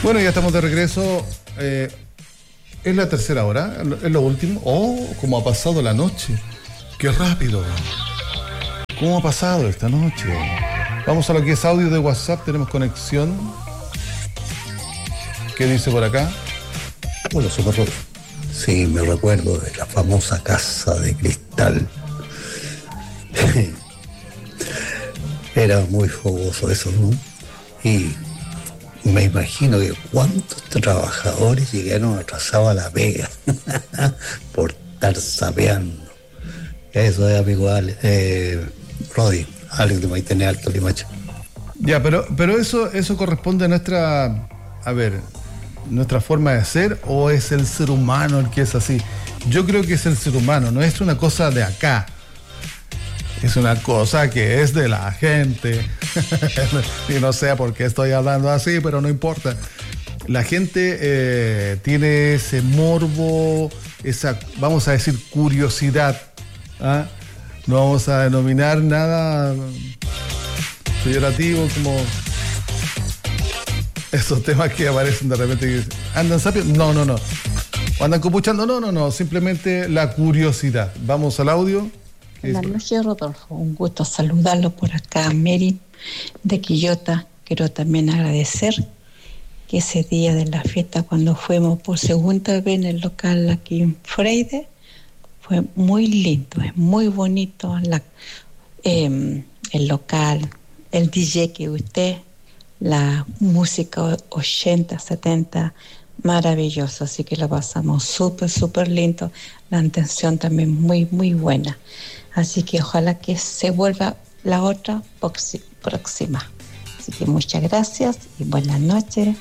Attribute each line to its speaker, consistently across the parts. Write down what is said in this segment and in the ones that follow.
Speaker 1: Bueno, ya estamos de regreso. Es la tercera hora, es lo último. Oh, cómo ha pasado la noche. Qué rápido. ¿Cómo ha pasado esta noche? Vamos a lo que es audio de WhatsApp. Tenemos conexión. ¿Qué dice por acá?
Speaker 2: Hola, Socorro. Sí, me recuerdo de la famosa casa de cristal. Era muy fogoso eso, ¿no? Y me imagino que cuántos trabajadores llegaron atrasados a la pega por estar sapeando. Eso es, amigo Rodi, Alex de Maitene Alto, Limache.
Speaker 1: Ya, pero eso corresponde a nuestra forma de ser, o es el ser humano el que es así. Yo creo que es el ser humano, no es una cosa de acá. Es una cosa que es de la gente. Y no sé por qué estoy hablando así, pero no importa. La gente tiene ese morbo, esa, vamos a decir, curiosidad. ¿Ah? No vamos a denominar nada peyorativo como esos temas que aparecen de repente y dicen, ¿andan sapiendo? No. ¿Andan copuchando? No. Simplemente la curiosidad. Vamos al audio.
Speaker 3: Buenas noches, Rodolfo. Un gusto saludarlo por acá, Mary de Quillota. Quiero también agradecer que ese día de la fiesta, cuando fuimos por segunda vez en el local aquí en Freide, fue muy lindo, es muy bonito el local, el DJ que usted, la música 80, 70, maravilloso. Así que lo pasamos súper lindo. La atención también muy buena. Así que ojalá que se vuelva la otra próxima. Así que muchas gracias y buenas noches.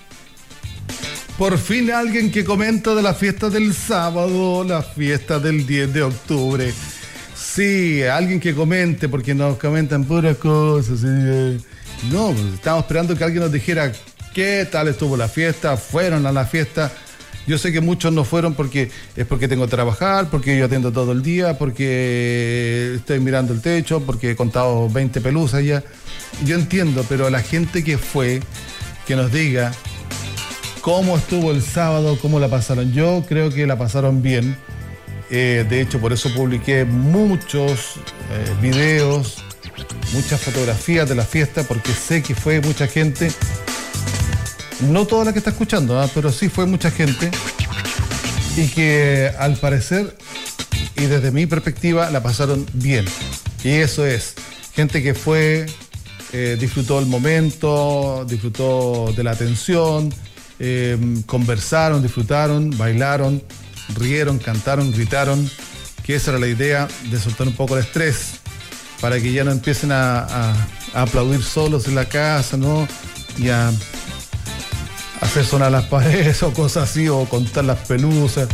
Speaker 1: Por fin alguien que comenta de la fiesta del sábado, la fiesta del 10 de octubre. Sí, alguien que comente, porque nos comentan puras cosas. No, estábamos esperando que alguien nos dijera qué tal estuvo la fiesta, fueron a la fiesta. Yo sé que muchos no fueron porque tengo que trabajar, porque yo atiendo todo el día, porque estoy mirando el techo, porque he contado 20 pelusas ya. Yo entiendo, pero la gente que fue, que nos diga cómo estuvo el sábado, cómo la pasaron. Yo creo que la pasaron bien. De hecho, por eso publiqué muchos videos, muchas fotografías de la fiesta, porque sé que fue mucha gente. No toda la que está escuchando, pero sí fue mucha gente y que al parecer y desde mi perspectiva la pasaron bien. Y eso es, gente que fue, disfrutó el momento, disfrutó de la atención, conversaron, disfrutaron, bailaron, rieron, cantaron, gritaron, que esa era la idea, de soltar un poco el estrés para que ya no empiecen a aplaudir solos en la casa, ¿no? Y a hacer sonar las paredes o cosas así, o contar las pelusas,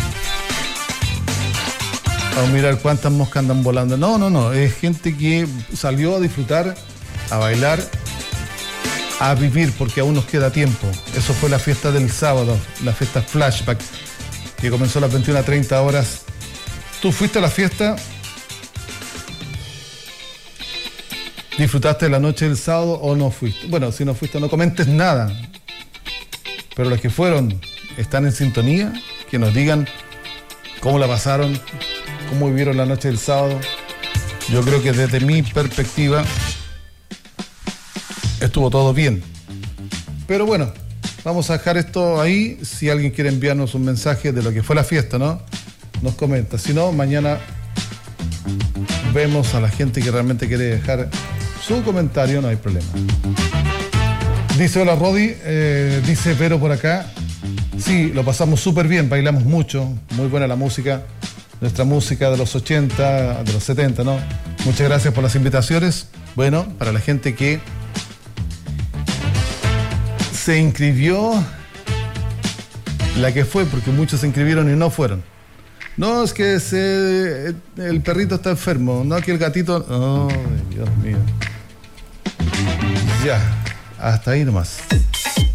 Speaker 1: o mirar cuántas moscas andan volando. No, es gente que salió a disfrutar, a bailar, a vivir, porque aún nos queda tiempo. Eso fue la fiesta del sábado, la fiesta Flashback, que comenzó a las 21:30 horas. ¿Tú fuiste a la fiesta? ¿Disfrutaste de la noche del sábado o no fuiste? Bueno, si no fuiste, no comentes nada. Pero los que fueron, están en sintonía, que nos digan cómo la pasaron, cómo vivieron la noche del sábado. Yo creo que desde mi perspectiva estuvo todo bien. Pero bueno, vamos a dejar esto ahí. Si alguien quiere enviarnos un mensaje de lo que fue la fiesta, ¿no? Nos comenta. Si no, mañana vemos a la gente que realmente quiere dejar su comentario, no hay problema. Dice, hola Rodi, dice Vero por acá. Sí, lo pasamos súper bien, bailamos mucho, muy buena la música, nuestra música de los 80, de los 70, ¿no? Muchas gracias por las invitaciones. Bueno, para la gente que se inscribió, la que fue, porque muchos se inscribieron y no fueron. No, es que el perrito está enfermo, no, que el gatito... Oh, Dios mío. Ya. Hasta ahí nomás.